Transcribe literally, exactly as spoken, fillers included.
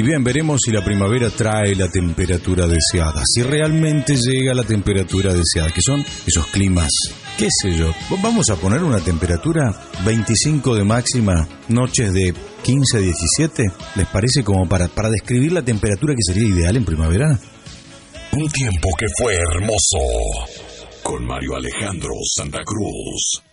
Y bien, veremos si la primavera trae la temperatura deseada, si realmente llega la temperatura deseada, que son esos climas, qué sé yo. Vamos a poner una temperatura veinticinco de máxima, noches de quince a diecisiete, ¿les parece como para, para describir la temperatura que sería ideal en primavera? Un tiempo que fue hermoso, con Mario Alejandro Santa Cruz.